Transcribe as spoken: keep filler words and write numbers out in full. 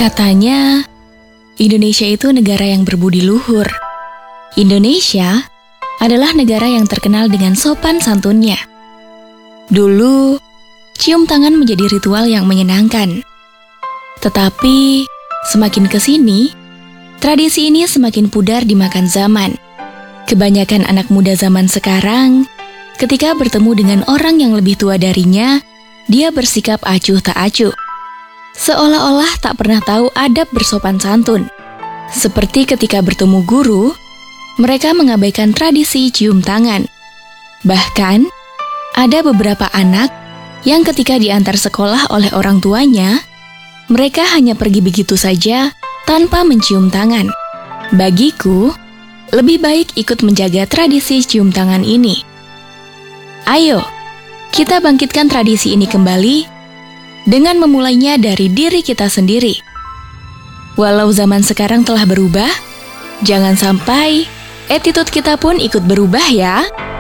Katanya, Indonesia itu negara yang berbudi luhur. Indonesia adalah negara yang terkenal dengan sopan santunnya. Dulu, cium tangan menjadi ritual yang menyenangkan. Tetapi, semakin kesini, tradisi ini semakin pudar dimakan zaman. Kebanyakan anak muda zaman sekarang, ketika bertemu dengan orang yang lebih tua darinya, dia bersikap acuh tak acuh. Seolah-olah tak pernah tahu adab bersopan santun. Seperti ketika bertemu guru, mereka mengabaikan tradisi cium tangan. Bahkan, ada beberapa anak yang ketika diantar sekolah oleh orang tuanya, mereka hanya pergi begitu saja tanpa mencium tangan. Bagiku, lebih baik ikut menjaga tradisi cium tangan ini. Ayo, kita bangkitkan tradisi ini kembali dengan memulainya dari diri kita sendiri. Walau zaman sekarang telah berubah, jangan sampai attitude kita pun ikut berubah ya.